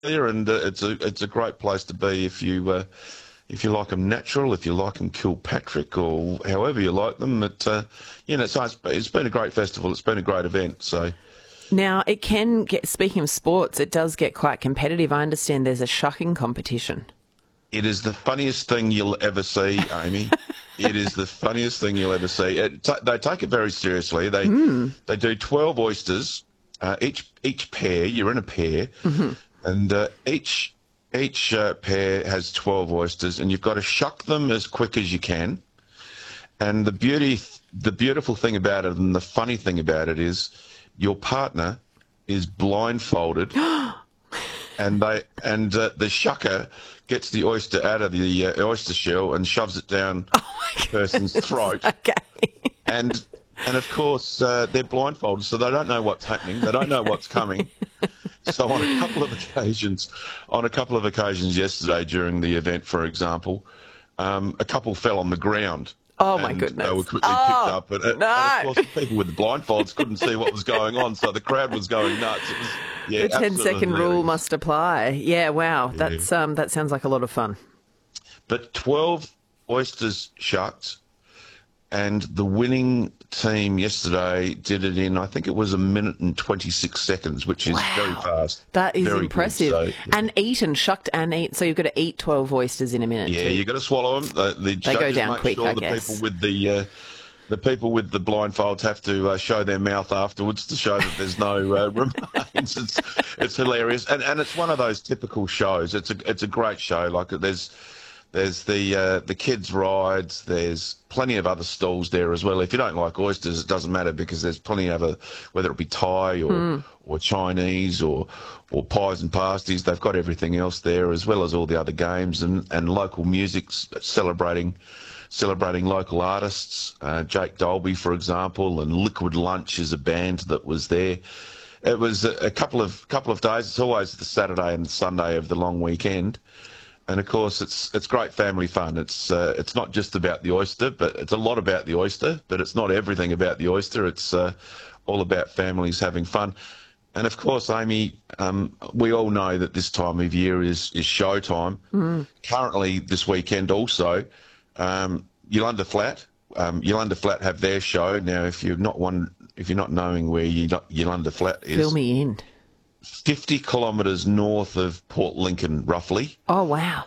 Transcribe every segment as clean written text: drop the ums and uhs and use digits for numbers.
and it's a great place to be if you like them natural, if you like them Kilpatrick, or however you like them. So it's been a great festival. It's been a great event. So Now, it can get, speaking of sports, it does get quite competitive. I understand there's a shucking competition. it is the funniest thing you'll ever see, Amy. It is the funniest thing you'll ever see. They take it very seriously. They do 12 oysters, each pair. You're in a pair, and each pair has 12 oysters, and you've got to shuck them as quick as you can. And the beautiful thing about it, and the funny thing about it is, your partner is blindfolded, and the shucker gets the oyster out of the oyster shell and shoves it down the person's throat. Okay. And of course they're blindfolded, so they don't know what's happening. They don't know what's coming. So on a couple of occasions yesterday during the event, for example, a couple fell on the ground. Oh, my goodness. They were quickly picked up. And of course, the people with the blindfolds couldn't see what was going on, so the crowd was going nuts. It was, The 10-second rule must apply. Yeah, wow. Yeah. That sounds like a lot of fun. But 12 oysters shucked, and the winning team yesterday did it in, I think it was 1 minute and 26 seconds, which is very fast. That is very impressive. Good, so, Shucked and eat. So you've got to eat 12 oysters in a minute. Yeah, you've got to swallow them. They go down quick, sure I guess. The people with the blindfolds have to show their mouth afterwards to show that there's no remains. It's hilarious, and it's one of those typical shows. It's a great show. Like there's the kids' rides. There's plenty of other stalls there as well. If you don't like oysters, it doesn't matter because there's plenty of other, whether it be Thai or Chinese or pies and pasties. They've got everything else there, as well as all the other games and local music celebrating local artists. Jake Dolby, for example, and Liquid Lunch is a band that was there. It was a couple of days. It's always the Saturday and Sunday of the long weekend. And of course, it's great family fun. It's not just about the oyster, but it's a lot about the oyster. But it's not everything about the oyster. It's all about families having fun. And of course, Amy, we all know that this time of year is show time. Currently, this weekend also, Yolanda Flat. Yolanda Flat have their show now. If you're not knowing where Yolanda Flat is, fill me in. 50 kilometres north of Port Lincoln, roughly. Oh, wow.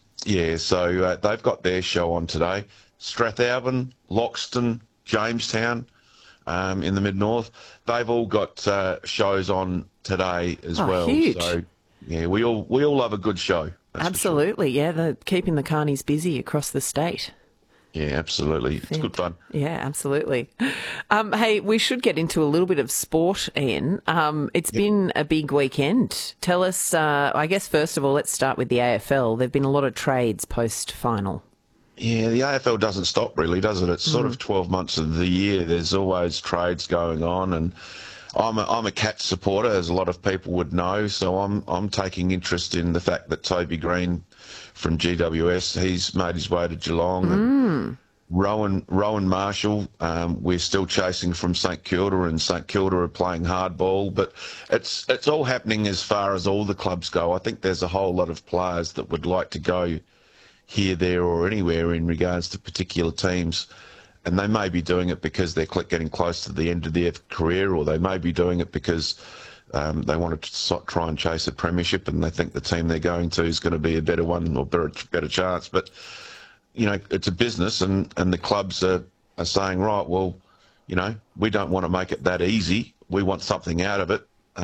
So they've got their show on today. Strathalbyn, Loxton, Jamestown in the mid-north. They've all got shows on today as well. Huge. So, yeah, we all love a good show. Absolutely, yeah. They're keeping the carnies busy across the state. Yeah, absolutely. It's good fun. Yeah, absolutely. Hey, we should get into a little bit of sport, Ian. It's been a big weekend. Tell us, I guess, first of all, let's start with the AFL. There have been a lot of trades post-final. Yeah, the AFL doesn't stop really, does it? It's sort of 12 months of the year. There's always trades going on, and I'm a Cats supporter, as a lot of people would know, so I'm taking interest in the fact that Toby Green from GWS, he's made his way to Geelong. And Rowan Marshall, we're still chasing from St Kilda, and St Kilda are playing hardball. But it's all happening as far as all the clubs go. I think there's a whole lot of players that would like to go here, there or anywhere in regards to particular teams. And they may be doing it because they're getting close to the end of their career, or they may be doing it because they want to try and chase a premiership and they think the team they're going to is going to be a better one or better chance. But, it's a business, and the clubs are saying, right, well, we don't want to make it that easy. We want something out of it.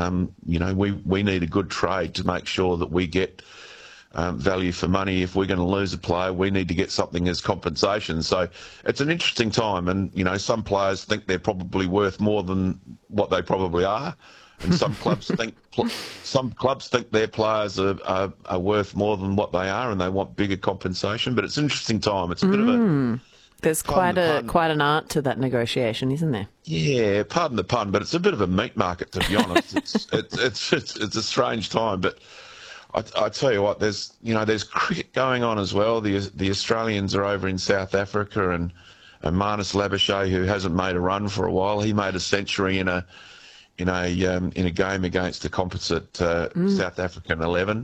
We need a good trade to make sure that we get value for money. If we're going to lose a player, we need to get something as compensation. So it's an interesting time, and some players think they're probably worth more than what they probably are, and some clubs think their players are worth more than what they are, and they want bigger compensation. But it's an interesting time. It's a bit of a there's quite an art to that negotiation, isn't there? Yeah, pardon the pun, but it's a bit of a meat market, to be honest. It's a strange time, but I tell you what, there's cricket going on as well. The Australians are over in South Africa, and Marnus Labuschagne, who hasn't made a run for a while, he made a century in in a game against a composite South African 11.